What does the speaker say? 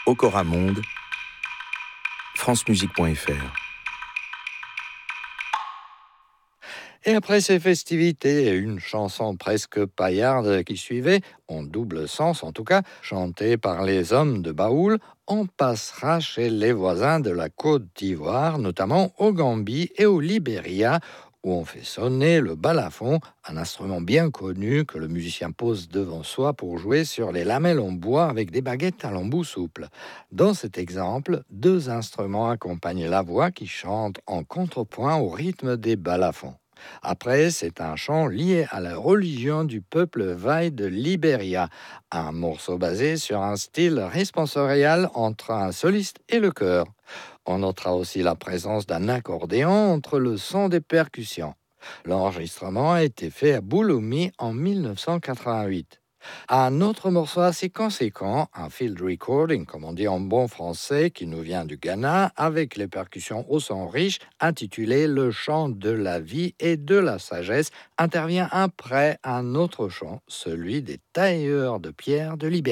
Okora Monde, francemusique.fr. Et après ces festivités et une chanson presque paillarde qui suivait, en double sens en tout cas, chantée par les hommes de Baoul, on passera chez les voisins de la Côte d'Ivoire, notamment au Gambie et au Libéria, où on fait sonner le balafon, un instrument bien connu que le musicien pose devant soi pour jouer sur les lamelles en bois avec des baguettes à l'embout souple. Dans cet exemple, deux instruments accompagnent la voix qui chante en contrepoint au rythme des balafons. Après, c'est un chant lié à la religion du peuple Vai de Libéria, un morceau basé sur un style responsorial entre un soliste et le chœur. On notera aussi la présence d'un accordéon entre le son des percussions. L'enregistrement a été fait à Bouloumi en 1988. Un autre morceau assez conséquent, un field recording, comme on dit en bon français, qui nous vient du Ghana, avec les percussions au son riche, intitulé Le chant de la vie et de la sagesse, intervient après un autre chant, celui des tailleurs de pierre de Libéria.